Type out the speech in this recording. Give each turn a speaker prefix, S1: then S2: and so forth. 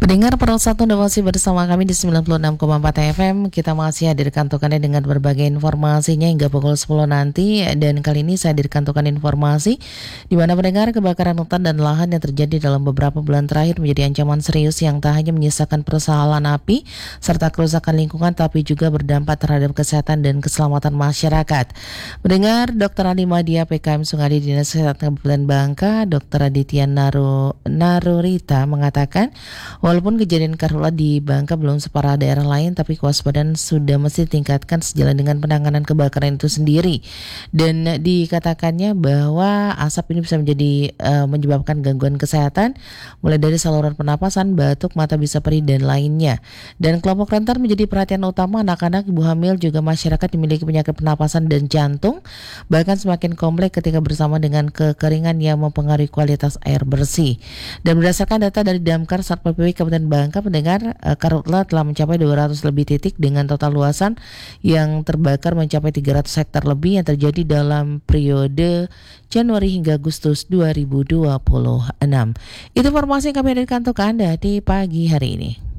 S1: Pendengar Pro 1 masih bersama kami di 96,4 FM. Kita masih hadirkan tokannya dengan berbagai informasinya hingga pukul 10 nanti. Dan kali ini saya hadirkan tokan informasi di mana pendengar kebakaran hutan dan lahan yang terjadi dalam beberapa bulan terakhir menjadi ancaman serius yang tak hanya menyisakan persoalan api serta kerusakan lingkungan tapi juga berdampak terhadap kesehatan dan keselamatan masyarakat. Pendengar, Dr. Ali Madia PKM Sungadi Dinas Kesehatan Kabupaten Bangka, Dr. Aditya Narurita mengatakan walaupun kejadian karhutla di Bangka belum separah daerah lain, tapi kewaspadaan sudah mesti ditingkatkan sejalan dengan penanganan kebakaran itu sendiri. Dan dikatakannya bahwa asap ini bisa menyebabkan gangguan kesehatan, mulai dari saluran pernapasan, batuk, mata bisa perih, dan lainnya. Dan kelompok rentan menjadi perhatian utama anak-anak, ibu hamil, juga masyarakat yang memiliki penyakit pernapasan dan jantung, bahkan semakin kompleks ketika bersama dengan kekeringan yang mempengaruhi kualitas air bersih. Dan berdasarkan data dari Damkar Satpol PP Kabupaten Bangka, pendengar, karhutla telah mencapai 200 lebih titik dengan total luasan yang terbakar mencapai 300 hektar lebih yang terjadi dalam periode Januari hingga Agustus 2026. Itu informasi yang kami hadirkan untuk Anda di pagi hari ini.